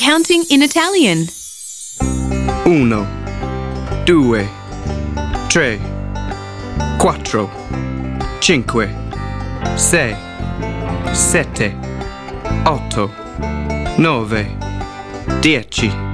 counting in Italian. 1, 2, 3, 4, 5, 6, 7, 8, 9, 10.